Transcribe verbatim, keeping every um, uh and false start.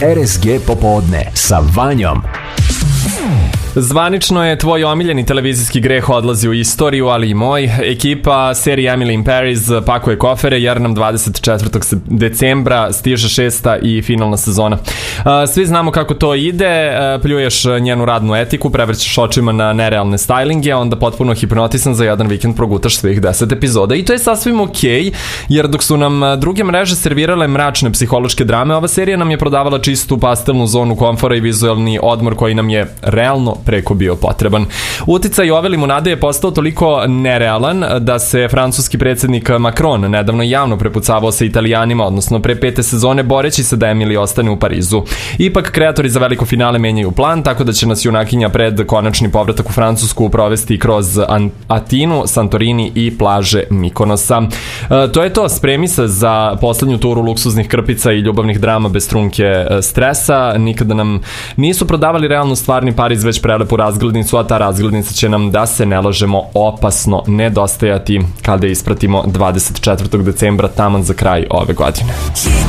R S G popodne sa Vanjom. Zvanično je tvoj omiljeni televizijski greh odlazi u istoriju, ali i moj. Ekipa serije Emily in Paris pakuje kofere jer nam dvadeset četvrtog decembra stiže šesta i finalna sezona. Svi znamo kako to ide, pljuješ njenu radnu etiku, prevrćeš očima na nerealne stylinge, onda potpuno hipnotisan za jedan vikend progutaš svih deset epizoda i to je sasvim okej, jer dok su nam druge mreže servirale mračne psihološke drame, ova serija nam je prodavala čistu pastelnu zonu komfora i vizualni odmor koji nam je realno preko bio potreban. Uticaj ove limunade je postao toliko nerealan da se francuski predsjednik Macron nedavno javno prepucavao sa Italijanima, odnosno pre pete sezone, boreći se da Emily ostane u Parizu. Ipak, kreatori za veliko finale menjaju plan, tako da će nas junakinja pred konačni povratak u Francusku provesti kroz Atinu, Santorini i plaže Mikonosa. E, to je to, spremi se za poslednju turu luksuznih krpica i ljubavnih drama bez trunke stresa. Nikada nam nisu prodavali realno stvarni Pariz, već prelepu razglednicu, a ta razglednica će nam, da se ne lažemo, opasno nedostajati kada ispratimo dvadeset četvrtog decembra taman za kraj ove godine.